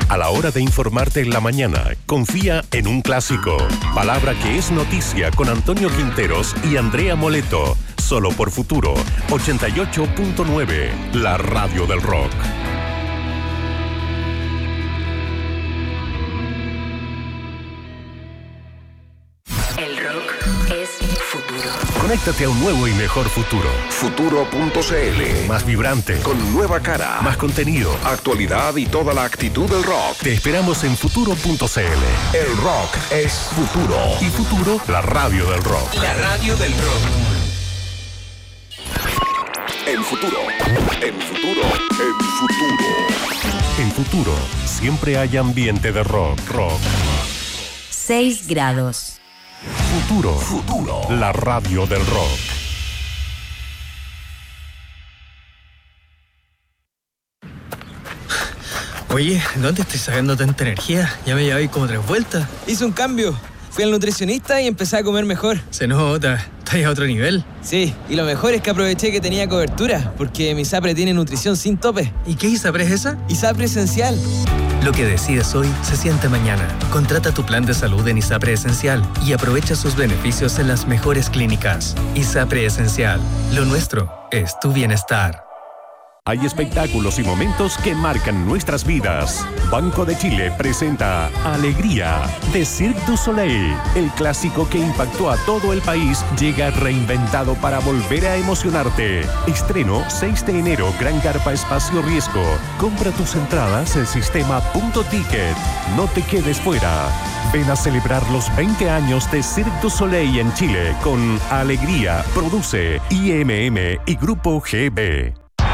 A la hora de informarte en la mañana, confía en un clásico. Palabra que es noticia con Antonio Quinteros y Andrea Moleto. Solo por Futuro 88.9, la radio del rock. El rock es futuro. Conéctate a un nuevo y mejor futuro. Futuro.cl. Más vibrante. Con nueva cara. Más contenido. Actualidad y toda la actitud del rock. Te esperamos en Futuro.cl. El rock es futuro. Y Futuro, la radio del rock. La radio del rock. En futuro. En futuro. En futuro. En Futuro, siempre hay ambiente de rock. 6 grados. Futuro, la radio del rock. Oye, ¿dónde estoy sacando tanta energía? Ya me llevé como 3 vueltas. Hice un cambio. Fui al nutricionista y empecé a comer mejor. Se nota, estás a otro nivel. Sí, y lo mejor es que aproveché que tenía cobertura, porque mi ISAPRE tiene nutrición sin tope. ¿Y qué ISAPRE es esa? ISAPRE Esencial. Lo que decides hoy se siente mañana. Contrata tu plan de salud en ISAPRE Esencial y aprovecha sus beneficios en las mejores clínicas. ISAPRE Esencial. Lo nuestro es tu bienestar. Hay espectáculos y momentos que marcan nuestras vidas. Banco de Chile presenta Alegría de Cirque du Soleil. El clásico que impactó a todo el país llega reinventado para volver a emocionarte. Estreno 6 de enero, Gran Carpa Espacio Riesgo. Compra tus entradas en sistema.ticket. No te quedes fuera. Ven a celebrar los 20 años de Cirque du Soleil en Chile con Alegría. Produce IMM y Grupo GB.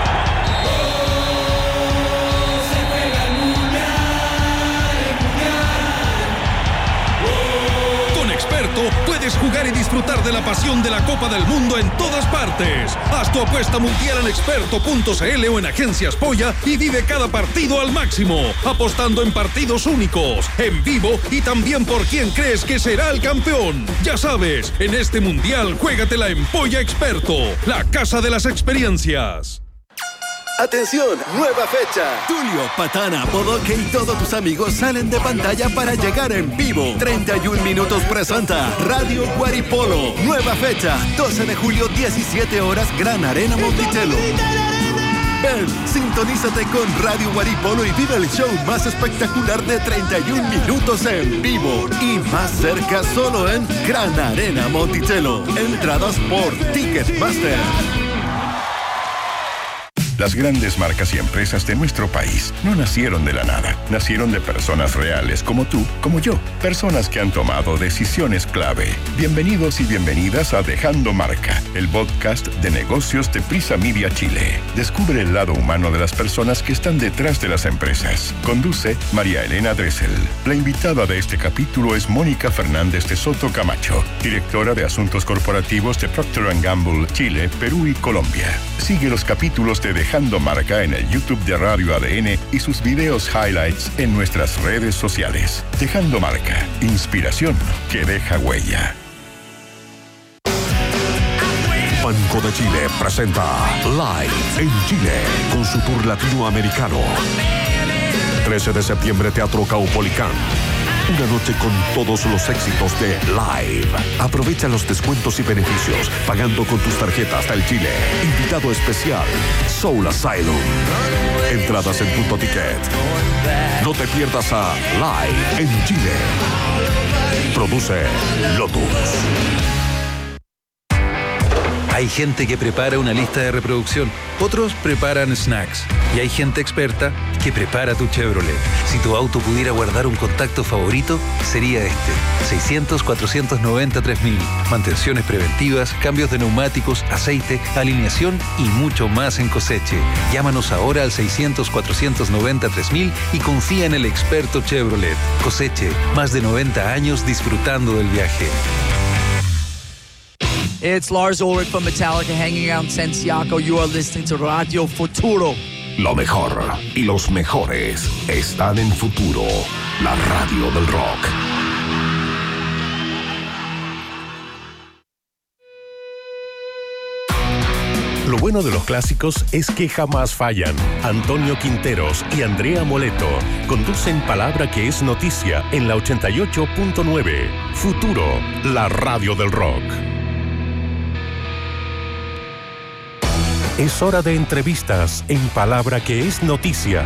Puedes jugar y disfrutar de la pasión de la Copa del Mundo en todas partes. Haz tu apuesta mundial en experto.cl o en Agencias Polla y vive cada partido al máximo, apostando en partidos únicos, en vivo y también por quién crees que será el campeón. Ya sabes, en este mundial juégatela en Polla Experto, la casa de las experiencias. ¡Atención! ¡Nueva fecha! Tulio, Patana, Bodoque y todos tus amigos salen de pantalla para llegar en vivo. 31 minutos presenta Radio Guaripolo. Nueva fecha, 12 de julio, 17 horas, Gran Arena Monticello. Ven, sintonízate con Radio Guaripolo y vive el show más espectacular de 31 minutos en vivo. Y más cerca solo en Gran Arena Monticello. Entradas por Ticketmaster. Las grandes marcas y empresas de nuestro país no nacieron de la nada. Nacieron de personas reales como tú, como yo. Personas que han tomado decisiones clave. Bienvenidos y bienvenidas a Dejando Marca, el podcast de negocios de Prisa Media Chile. Descubre el lado humano de las personas que están detrás de las empresas. Conduce María Elena Dressel. La invitada de este capítulo es Mónica Fernández de Soto Camacho, directora de Asuntos Corporativos de Procter & Gamble, Chile, Perú y Colombia. Sigue los capítulos de Dejando Marca en el YouTube de Radio ADN y sus videos highlights en nuestras redes sociales. Dejando Marca, inspiración que deja huella. Banco de Chile presenta Live en Chile con su tour latinoamericano. 13 de septiembre, Teatro Caupolicán. Una noche con todos los éxitos de Live. Aprovecha los descuentos y beneficios pagando con tus tarjetas del Chile. Invitado especial, Soul Asylum. Entradas en Punto Ticket. No te pierdas a Live en Chile. Produce Lotus. Hay gente que prepara una lista de reproducción, otros preparan snacks y hay gente experta que prepara tu Chevrolet. Si tu auto pudiera guardar un contacto favorito, sería este. 600-490-3000. Mantenciones preventivas, cambios de neumáticos, aceite, alineación y mucho más en Coseche. Llámanos ahora al 600-490-3000 y confía en el experto Chevrolet. Coseche, más de 90 años disfrutando del viaje. It's Lars Ulrich from Metallica hanging out in Santiago. You are listening to Radio Futuro. Lo mejor y los mejores están en Futuro, la radio del rock. Lo bueno de los clásicos es que jamás fallan. Antonio Quinteros y Andrea Moleto conducen Palabra que es noticia en la 88.9. Futuro, la radio del rock. Es hora de entrevistas en Palabra que es noticia.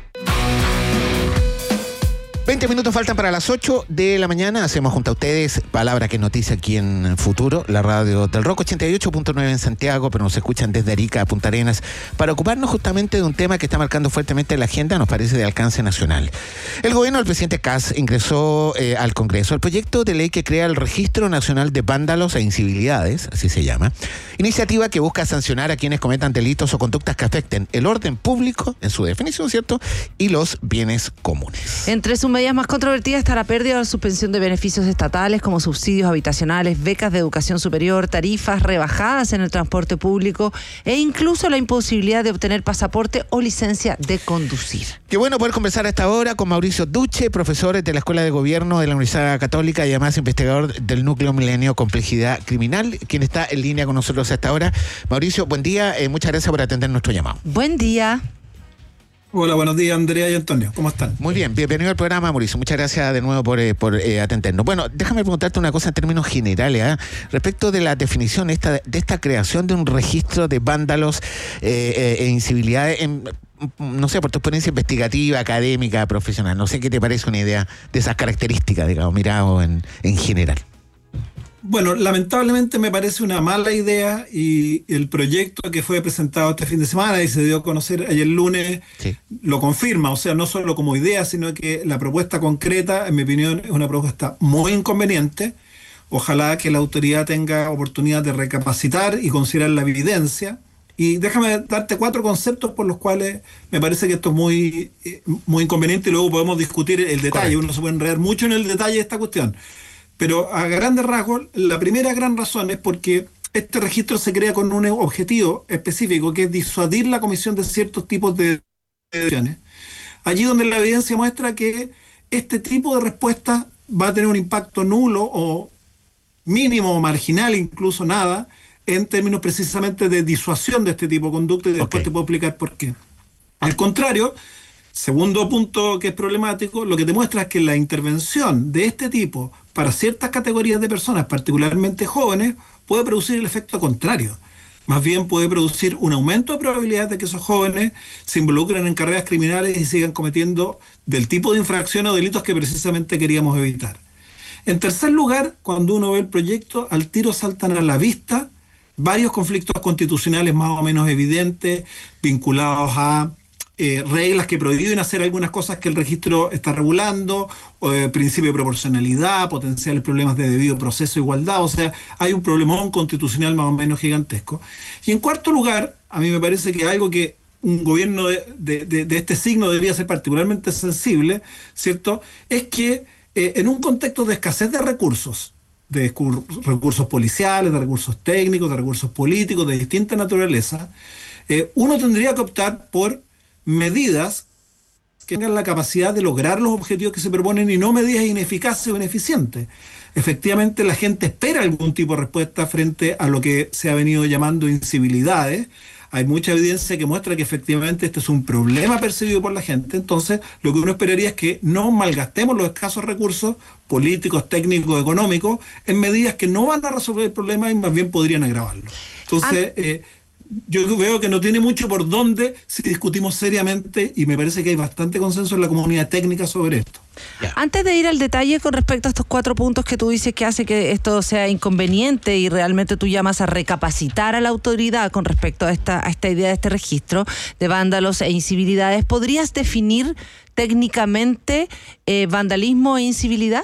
20 minutos faltan para las 8 de la mañana. Hacemos junto a ustedes Palabra que es noticia aquí en Futuro, la radio del rock, 88.9 en Santiago, pero nos escuchan desde Arica a Punta Arenas, para ocuparnos justamente de un tema que está marcando fuertemente la agenda, nos parece de alcance nacional. El gobierno del presidente Kast ingresó al Congreso el proyecto de ley que crea el Registro Nacional de Vándalos e Incivilidades, así se llama, iniciativa que busca sancionar a quienes cometan delitos o conductas que afecten el orden público, en su definición, ¿cierto?, y los bienes comunes. Entre sus medidas más controvertidas está la pérdida o la suspensión de beneficios estatales como subsidios habitacionales, becas de educación superior, tarifas rebajadas en el transporte público e incluso la imposibilidad de obtener pasaporte o licencia de conducir. Qué bueno poder conversar a esta hora con Mauricio Duche, profesor de la Escuela de Gobierno de la Universidad Católica y además investigador del Núcleo Milenio Complejidad Criminal, quien está en línea con nosotros a esta hora. Mauricio, buen día, muchas gracias por atender nuestro llamado. Buen día. Hola, buenos días, Andrea y Antonio. ¿Cómo están? Muy bien, bienvenido al programa, Mauricio. Muchas gracias de nuevo por atendernos. Bueno, déjame preguntarte una cosa en términos generales, respecto de la definición de esta creación de un registro de vándalos e incivilidades, no sé, por tu experiencia investigativa, académica, profesional. No sé qué te parece una idea de esas características, digamos, mirado en general. Bueno, lamentablemente me parece una mala idea y el proyecto que fue presentado este fin de semana y se dio a conocer ayer lunes, sí, lo confirma. O sea, no solo como idea, sino que la propuesta concreta, en mi opinión, es una propuesta muy inconveniente. Ojalá que la autoridad tenga oportunidad de recapacitar y considerar la evidencia. Y déjame darte 4 conceptos por los cuales me parece que esto es muy inconveniente y luego podemos discutir el detalle. Correcto. Uno se puede enredar mucho en el detalle de esta cuestión. Pero a grandes rasgos, la primera gran razón es porque este registro se crea con un objetivo específico, que es disuadir la comisión de ciertos tipos de acciones. Allí donde la evidencia muestra que este tipo de respuesta va a tener un impacto nulo o mínimo o marginal, incluso nada, en términos precisamente de disuasión de este tipo de conducta, y después te puedo explicar por qué. Al contrario, segundo punto que es problemático, lo que demuestra es que la intervención de este tipo para ciertas categorías de personas, particularmente jóvenes, puede producir el efecto contrario. Más bien puede producir un aumento de probabilidades de que esos jóvenes se involucren en carreras criminales y sigan cometiendo del tipo de infracciones o delitos que precisamente queríamos evitar. En tercer lugar, cuando uno ve el proyecto, al tiro saltan a la vista varios conflictos constitucionales más o menos evidentes, vinculados a reglas que prohíben hacer algunas cosas que el registro está regulando, principio de proporcionalidad, potenciales problemas de debido proceso e igualdad. O sea, hay un problemón constitucional más o menos gigantesco. Y en cuarto lugar, a mí me parece que algo que un gobierno de este signo debería ser particularmente sensible, ¿cierto?, es que en un contexto de escasez de recursos policiales, de recursos técnicos, de recursos políticos, de distinta naturaleza, uno tendría que optar por medidas que tengan la capacidad de lograr los objetivos que se proponen y no medidas ineficaces o ineficientes. Efectivamente, la gente espera algún tipo de respuesta frente a lo que se ha venido llamando incivilidades. Hay mucha evidencia que muestra que efectivamente este es un problema percibido por la gente. Entonces, lo que uno esperaría es que no malgastemos los escasos recursos políticos, técnicos, económicos en medidas que no van a resolver el problema y más bien podrían agravarlo. Entonces, yo veo que no tiene mucho por dónde si discutimos seriamente, y me parece que hay bastante consenso en la comunidad técnica sobre esto. Antes de ir al detalle con respecto a estos 4 puntos que tú dices que hace que esto sea inconveniente y realmente tú llamas a recapacitar a la autoridad con respecto a esta idea de este registro de vándalos e incivilidades, ¿podrías definir técnicamente vandalismo e incivilidad?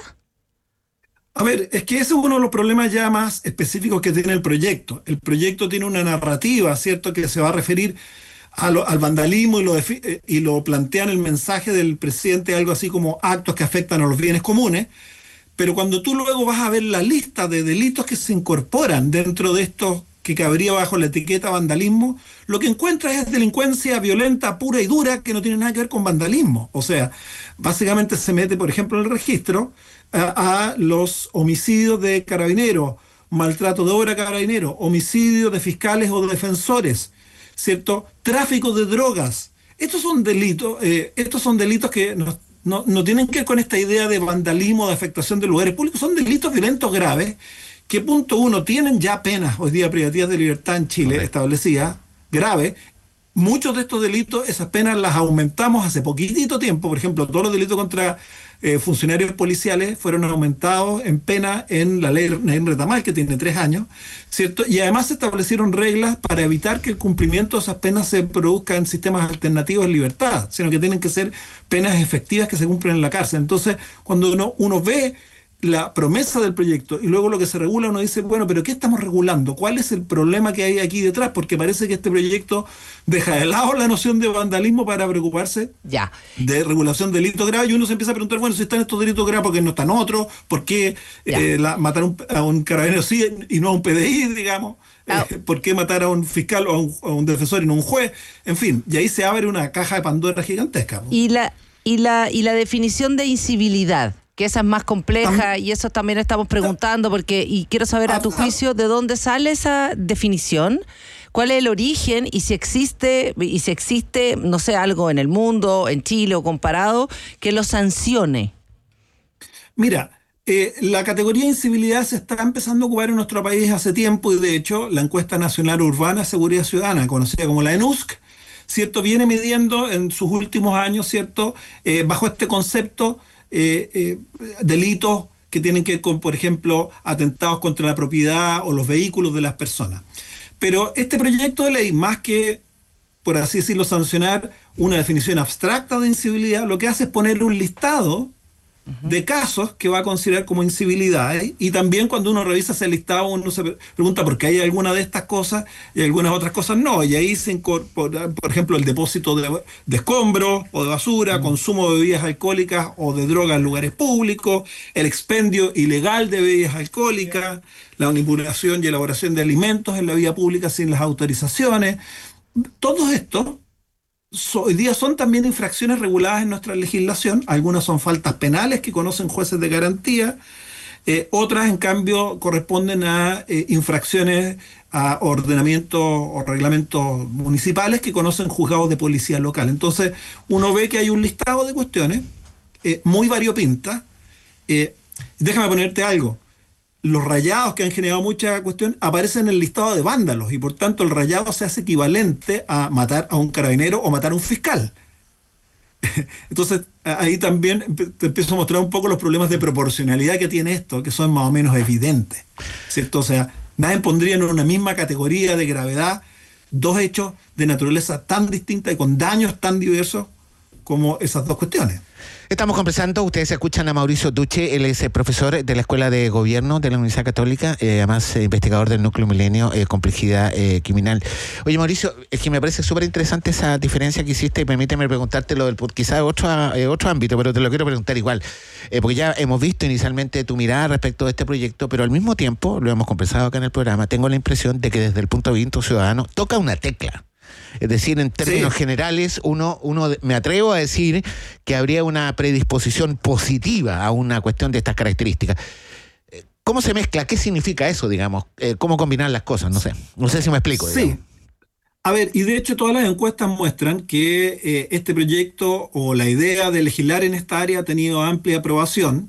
A ver, es que ese es uno de los problemas ya más específicos que tiene el proyecto. El proyecto tiene una narrativa, ¿cierto?, que se va a referir al vandalismo y lo plantea en el mensaje del presidente, algo así como actos que afectan a los bienes comunes. Pero cuando tú luego vas a ver la lista de delitos que se incorporan dentro de estos que cabría bajo la etiqueta vandalismo, lo que encuentras es delincuencia violenta pura y dura que no tiene nada que ver con vandalismo. O sea, básicamente se mete, por ejemplo, en el registro a los homicidios de carabineros, maltrato de obra de carabineros, homicidios de fiscales o de defensores, ¿cierto? Tráfico de drogas. Estos son delitos que no tienen que ver con esta idea de vandalismo, de afectación de lugares públicos, son delitos violentos graves que, punto uno, tienen ya penas hoy día privativas de libertad en Chile establecidas, graves. Muchos de estos delitos, esas penas las aumentamos hace poquitito tiempo. Por ejemplo, todos los delitos contra funcionarios policiales fueron aumentados en pena en la ley Retamal, que tiene 3 años, ¿cierto? Y además se establecieron reglas para evitar que el cumplimiento de esas penas se produzca en sistemas alternativos de libertad, sino que tienen que ser penas efectivas que se cumplen en la cárcel. Entonces, cuando uno ve la promesa del proyecto y luego lo que se regula, uno dice, bueno, pero ¿qué estamos regulando? ¿Cuál es el problema que hay aquí detrás? Porque parece que este proyecto deja de lado la noción de vandalismo para preocuparse de regulación de delitos graves, y uno se empieza a preguntar, bueno, si están estos delitos graves, ¿por qué no están otros? ¿Por qué matar a un carabinero sí y no a un PDI, digamos? ¿Por qué matar a un fiscal o a un defensor y no a un juez? En fin, y ahí se abre una caja de Pandora gigantesca. Y la definición de incivilidad, que esa es más compleja, y eso también estamos preguntando, y quiero saber a tu juicio de dónde sale esa definición, cuál es el origen, y si existe, no sé, algo en el mundo, en Chile o comparado, que lo sancione. Mira, la categoría de incivilidad se está empezando a ocupar en nuestro país hace tiempo, y de hecho la encuesta nacional urbana de seguridad ciudadana, conocida como la ENUSC, ¿cierto?, viene midiendo en sus últimos años, ¿cierto?, bajo este concepto, delitos que tienen que ver con, por ejemplo, atentados contra la propiedad o los vehículos de las personas. Pero este proyecto de ley, más que, por así decirlo, sancionar una definición abstracta de incivilidad, lo que hace es poner un listado de casos que va a considerar como incivilidad, y también cuando uno revisa ese listado uno se pregunta por qué hay alguna de estas cosas y algunas otras cosas no, y ahí se incorpora, por ejemplo, el depósito de escombros o de basura, consumo de bebidas alcohólicas o de drogas en lugares públicos, el expendio ilegal de bebidas alcohólicas, la manipulación y elaboración de alimentos en la vía pública sin las autorizaciones. Todo esto hoy día son también infracciones reguladas en nuestra legislación. Algunas son faltas penales que conocen jueces de garantía, otras en cambio corresponden a infracciones a ordenamientos o reglamentos municipales que conocen juzgados de policía local. Entonces uno ve que hay un listado de cuestiones muy variopintas. Déjame ponerte algo. Los rayados, que han generado mucha cuestión, aparecen en el listado de vándalos, y por tanto el rayado se hace equivalente a matar a un carabinero o matar a un fiscal. Entonces ahí también te empiezo a mostrar un poco los problemas de proporcionalidad que tiene esto, que son más o menos evidentes, ¿cierto? O sea, nadie pondría en una misma categoría de gravedad dos hechos de naturaleza tan distinta y con daños tan diversos como esas dos cuestiones. Estamos conversando, ustedes escuchan a Mauricio Duche, él es profesor de la Escuela de Gobierno de la Universidad Católica, además investigador del Núcleo Milenio, Complejidad Criminal. Oye, Mauricio, es que me parece súper interesante esa diferencia que hiciste, y permíteme preguntártelo quizás otro ámbito, pero te lo quiero preguntar igual, porque ya hemos visto inicialmente tu mirada respecto de este proyecto, pero al mismo tiempo, lo hemos conversado acá en el programa, tengo la impresión de que desde el punto de vista ciudadano toca una tecla. Es decir, en términos generales, uno me atrevo a decir que habría una predisposición positiva a una cuestión de estas características. ¿Cómo se mezcla? ¿Qué significa eso, digamos? ¿Cómo combinar las cosas? No sé si me explico. Sí. Digamos. A ver, y de hecho todas las encuestas muestran que este proyecto o la idea de legislar en esta área ha tenido amplia aprobación,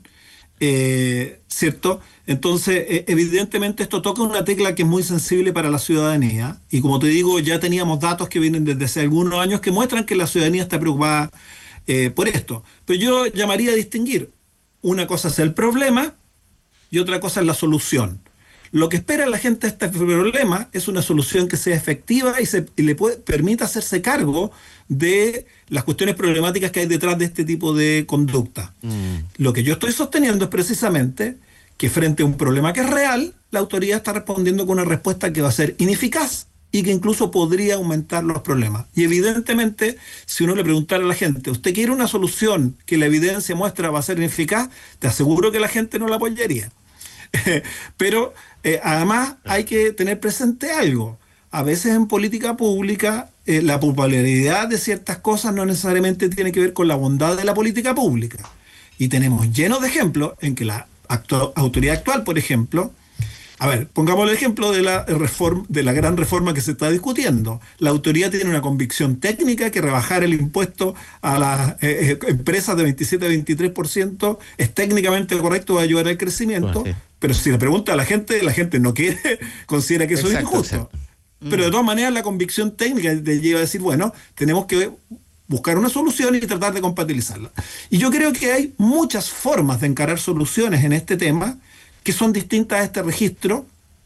¿cierto? Entonces, evidentemente esto toca una tecla que es muy sensible para la ciudadanía, y como te digo, ya teníamos datos que vienen desde hace algunos años que muestran que la ciudadanía está preocupada por esto. Pero yo llamaría a distinguir, una cosa es el problema y otra cosa es la solución. Lo que espera la gente de este problema es una solución que sea efectiva y le permita hacerse cargo de las cuestiones problemáticas que hay detrás de este tipo de conducta. Lo que yo estoy sosteniendo es precisamente que frente a un problema que es real, la autoridad está respondiendo con una respuesta que va a ser ineficaz y que incluso podría aumentar los problemas. Y evidentemente, si uno le preguntara a la gente, ¿usted quiere una solución que la evidencia muestra va a ser ineficaz? Te aseguro que la gente no la apoyaría. Pero además hay que tener presente algo. A veces en política pública la popularidad de ciertas cosas no necesariamente tiene que ver con la bondad de la política pública. Y tenemos llenos de ejemplos en que la autoridad actual, por ejemplo, A ver, pongamos el ejemplo de la gran reforma que se está discutiendo. La autoridad tiene una convicción técnica que rebajar el impuesto a las empresas de 27 a 23% es técnicamente correcto, va a ayudar al crecimiento, pero si le pregunta a la gente no quiere, considera que eso es injusto. Pero de todas maneras la convicción técnica te lleva a decir, bueno, tenemos que buscar una solución y tratar de compatibilizarla. Y yo creo que hay muchas formas de encarar soluciones en este tema que son distintas a este registro.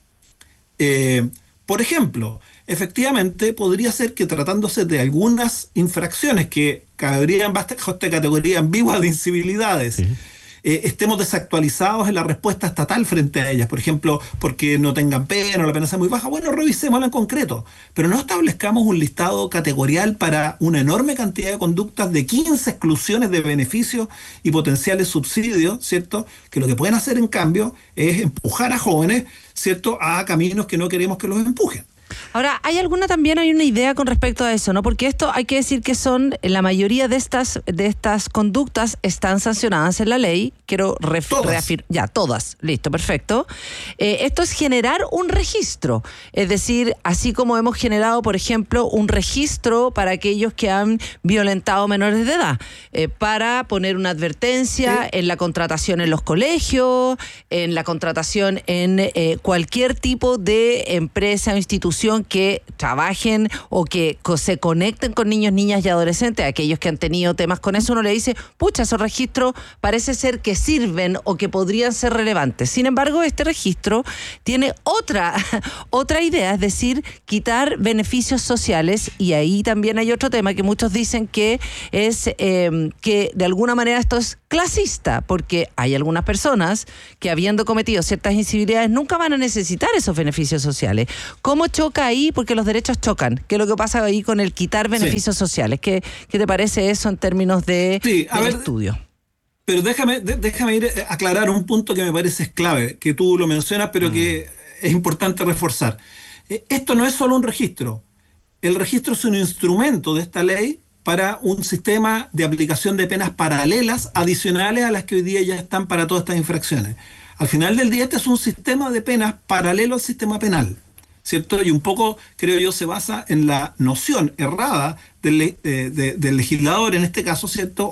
Por ejemplo, efectivamente podría ser que tratándose de algunas infracciones que cabrían bajo esta categoría ambigua de incivilidades, estemos desactualizados en la respuesta estatal frente a ellas. Por ejemplo, porque no tengan pena o la pena sea muy baja. Bueno, revisémosla en concreto, pero no establezcamos un listado categorial para una enorme cantidad de conductas de 15 exclusiones de beneficios y potenciales subsidios, ¿cierto? Que lo que pueden hacer en cambio es empujar a jóvenes, ¿cierto?, a caminos que no queremos que los empujen. Ahora, hay una idea con respecto a eso, ¿no? Porque esto hay que decir que la mayoría de estas conductas están sancionadas en la ley. Quiero reafirmar. Ya, todas. Listo, perfecto. Esto es generar un registro. Es decir, así como hemos generado, por ejemplo, un registro para aquellos que han violentado menores de edad, para poner una advertencia en la contratación en los colegios, en la contratación en cualquier tipo de empresa o institución que trabajen o que se conecten con niños, niñas y adolescentes. Aquellos que han tenido temas con eso, uno le dice, pucha, esos registros parece ser que sirven o que podrían ser relevantes. Sin embargo, este registro tiene otra idea, es decir, quitar beneficios sociales, y ahí también hay otro tema que muchos dicen que es que de alguna manera esto es clasista, porque hay algunas personas que, habiendo cometido ciertas incivilidades, nunca van a necesitar esos beneficios sociales. ¿Cómo choca ahí? Porque los derechos chocan. ¿Qué es lo que pasa ahí con el quitar beneficios sociales? ¿Qué te parece eso en términos del estudio? Pero déjame aclarar un punto que me parece clave, que tú lo mencionas, pero que es importante reforzar. Esto no es solo un registro. El registro es un instrumento de esta ley para un sistema de aplicación de penas paralelas, adicionales a las que hoy día ya están para todas estas infracciones. Al final del día, este es un sistema de penas paralelo al sistema penal, ¿cierto? Y un poco, creo yo, se basa en la noción errada del legislador, en este caso, ¿cierto?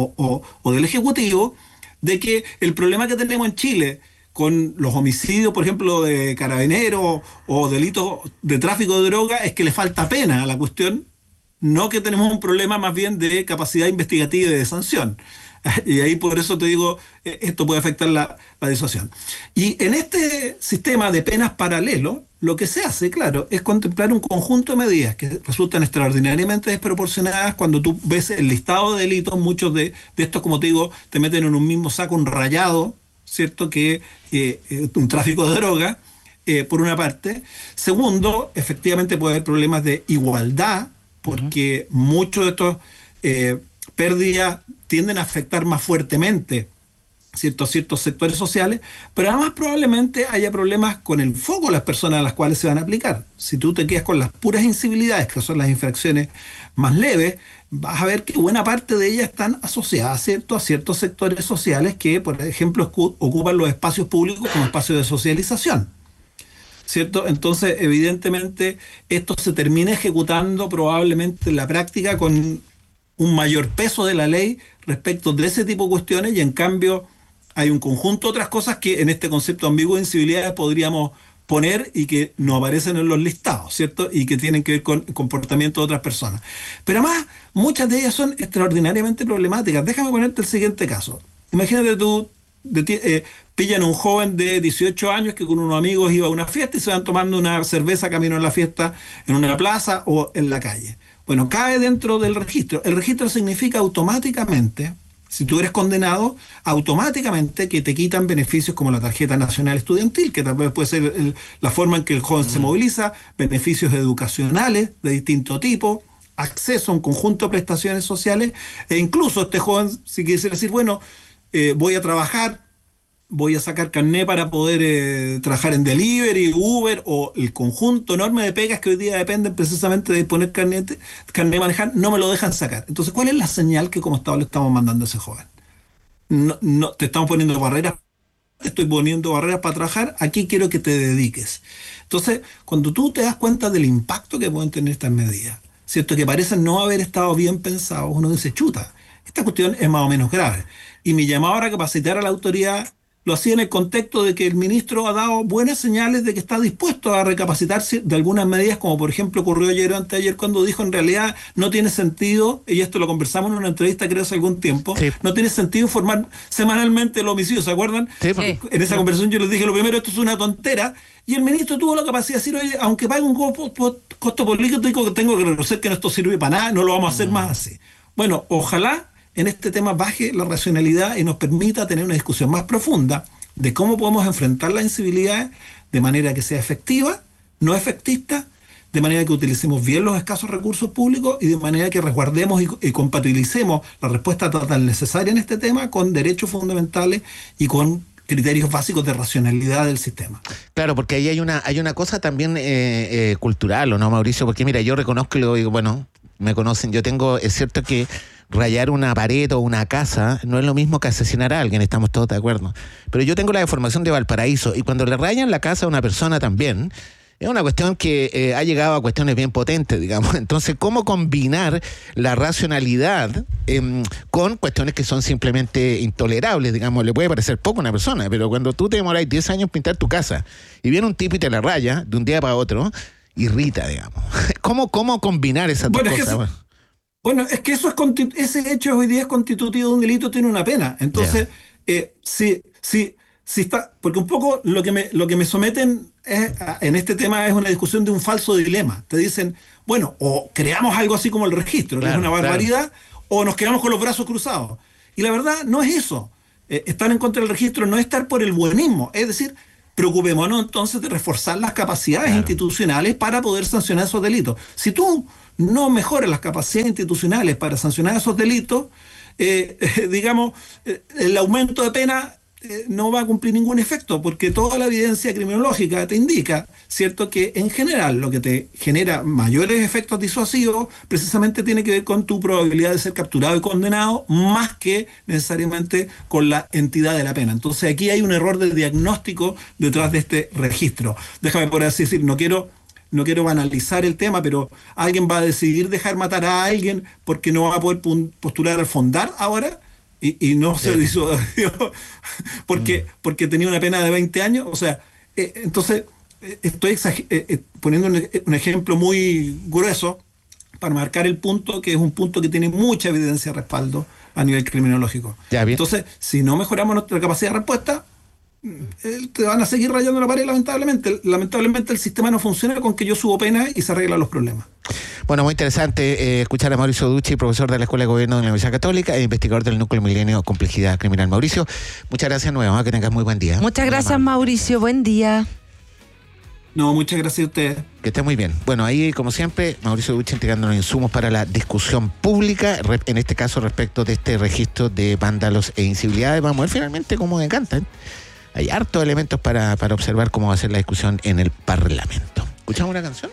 O del Ejecutivo, de que el problema que tenemos en Chile con los homicidios, por ejemplo, de carabineros o delitos de tráfico de droga, es que le falta pena a la cuestión, no que tenemos un problema más bien de capacidad investigativa y de sanción. Y ahí por eso te digo, esto puede afectar la disuasión. Y en este sistema de penas paralelo, lo que se hace, claro, es contemplar un conjunto de medidas que resultan extraordinariamente desproporcionadas. Cuando tú ves el listado de delitos, muchos de estos, como te digo, te meten en un mismo saco un rayado, ¿cierto?, que un tráfico de droga, por una parte. Segundo, efectivamente puede haber problemas de igualdad, porque muchos de estos pérdidas tienden a afectar más fuertemente ciertos sectores sociales, pero además probablemente haya problemas con el foco de las personas a las cuales se van a aplicar. Si tú te quedas con las puras incivilidades, que son las infracciones más leves, vas a ver que buena parte de ellas están asociadas, ¿cierto?, a ciertos sectores sociales que, por ejemplo, ocupan los espacios públicos como espacios de socialización, ¿cierto? Entonces, evidentemente, esto se termina ejecutando probablemente en la práctica con un mayor peso de la ley respecto de ese tipo de cuestiones, y en cambio hay un conjunto de otras cosas que en este concepto ambiguo de incivilidades podríamos poner y que no aparecen en los listados, ¿cierto? Y que tienen que ver con el comportamiento de otras personas. Pero además, muchas de ellas son extraordinariamente problemáticas. Déjame ponerte el siguiente caso. Imagínate tú, pillan a un joven de 18 años que con unos amigos iba a una fiesta y se van tomando una cerveza camino a la fiesta en una plaza o en la calle. Bueno, cae dentro del registro. El registro significa automáticamente, si tú eres condenado, automáticamente que te quitan beneficios como la tarjeta nacional estudiantil, que tal vez puede ser la forma en que el joven se moviliza, beneficios educacionales de distinto tipo, acceso a un conjunto de prestaciones sociales, e incluso este joven, si quisiera decir, bueno, voy a trabajar, voy a sacar carné para poder trabajar en delivery, Uber, o el conjunto enorme de pegas que hoy día dependen precisamente de poner carné de manejar, no me lo dejan sacar. Entonces, ¿cuál es la señal que como Estado le estamos mandando a ese joven? No te estamos poniendo barreras estoy poniendo barreras para trabajar, aquí quiero que te dediques. Entonces, cuando tú te das cuenta del impacto que pueden tener estas medidas, ¿cierto? Que parecen no haber estado bien pensados, uno dice, chuta, esta cuestión es más o menos grave. Y mi llamado a recapacitar a la autoridad lo hacía en el contexto de que el ministro ha dado buenas señales de que está dispuesto a recapacitarse de algunas medidas, como por ejemplo ocurrió ayer o anteayer cuando dijo en realidad no tiene sentido, y esto lo conversamos en una entrevista creo hace algún tiempo, no tiene sentido informar semanalmente el homicidio, ¿se acuerdan? Sí. En esa conversación yo les dije, lo primero, esto es una tontera, y el ministro tuvo la capacidad de decir, oye, aunque pague un costo político, tengo que reconocer que esto sirve para nada, no lo vamos a hacer más así. Bueno, ojalá en este tema baje la racionalidad y nos permita tener una discusión más profunda de cómo podemos enfrentar las incivilidades de manera que sea efectiva, no efectista, de manera que utilicemos bien los escasos recursos públicos y de manera que resguardemos y compatibilicemos la respuesta total necesaria en este tema con derechos fundamentales y con criterios básicos de racionalidad del sistema. Claro, porque ahí hay una cosa también cultural, ¿o no, Mauricio? Porque mira, yo reconozco y lo digo, bueno, me conocen, es cierto que rayar una pared o una casa no es lo mismo que asesinar a alguien, estamos todos de acuerdo. Pero yo tengo la deformación de Valparaíso y cuando le rayan la casa a una persona también, es una cuestión que ha llegado a cuestiones bien potentes, digamos. Entonces, ¿cómo combinar la racionalidad con cuestiones que son simplemente intolerables? Digamos, le puede parecer poco a una persona, pero cuando tú te demoras 10 años en pintar tu casa y viene un tipo y te la raya de un día para otro, irrita, digamos. ¿Cómo combinar esas dos cosas? Bueno, es que ese hecho hoy día es constitutivo de un delito, tiene una pena. Entonces, si está, porque un poco lo que me someten en este tema es una discusión de un falso dilema. Te dicen, bueno, o creamos algo así como el registro, que es una barbaridad, o nos quedamos con los brazos cruzados. Y la verdad no es eso. Estar en contra del registro no es estar por el buenismo, es decir, preocupémonos entonces de reforzar las capacidades institucionales para poder sancionar esos delitos. Si tú no mejoras las capacidades institucionales para sancionar esos delitos, digamos, el aumento de pena no va a cumplir ningún efecto, porque toda la evidencia criminológica te indica, ¿cierto?, que en general lo que te genera mayores efectos disuasivos precisamente tiene que ver con tu probabilidad de ser capturado y condenado, más que necesariamente con la entidad de la pena. Entonces aquí hay un error de diagnóstico detrás de este registro. Déjame por así decir, no quiero banalizar el tema, pero alguien va a decidir dejar matar a alguien porque no va a poder postular al Fondar ahora y no se disolvió porque tenía una pena de 20 años. O sea, entonces estoy poniendo un ejemplo muy grueso para marcar el punto, que es un punto que tiene mucha evidencia de respaldo a nivel criminológico. Entonces, si no mejoramos nuestra capacidad de respuesta, te van a seguir rayando la pared, lamentablemente. Lamentablemente el sistema no funciona con que yo subo pena y se arreglan los problemas. Bueno, muy interesante escuchar a Mauricio Ducci, profesor de la Escuela de Gobierno de la Universidad Católica e investigador del Núcleo Milenio Complejidad Criminal. Mauricio, muchas gracias nuevamente, que tengas muy buen día. Muchas gracias, Mauricio, buen día. No, muchas gracias a ustedes. Que esté muy bien. Bueno, ahí, como siempre, Mauricio Ducci entregando los insumos para la discusión pública, en este caso respecto de este registro de vándalos e incivilidades. Vamos a ver finalmente cómo decantan. Hay hartos elementos para observar cómo va a ser la discusión en el Parlamento. ¿Escuchamos una canción?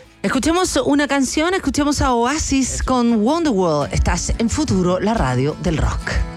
Escuchemos a Oasis con Wonderwall. Estás en Futuro, la radio del rock.